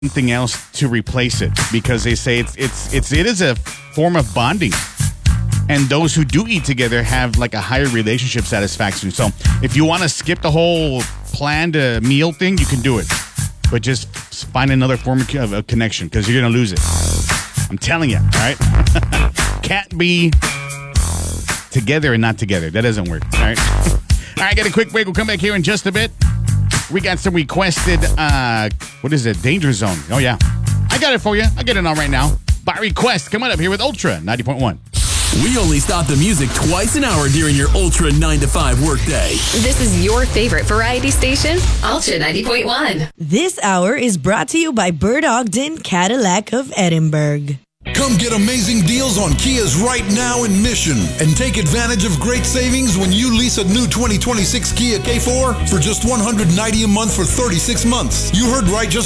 something else to replace it because they say it is a form of bonding. And those who do eat together have like a higher relationship satisfaction. So if you want to skip the whole planned meal thing, you can do it. But just find another form of connection because you're going to lose it. I'm telling you, all right? Can't be together and not together. That doesn't work, all right? All right, get a quick break. We'll come back here in just a bit. We got some requested, Danger Zone. Oh, yeah. I got it for you. I'll get it on right now. By request, coming up here with Ultra 90.1. We only stop the music twice an hour during your Ultra 9 to 5 workday. This is your favorite variety station, Ultra 90.1. This hour is brought to you by Bird Ogden Cadillac of Edinburgh. Come get amazing deals on Kias right now in Mission and take advantage of great savings when you lease a new 2026 Kia K4 for just $190 a month for 36 months. You heard right, just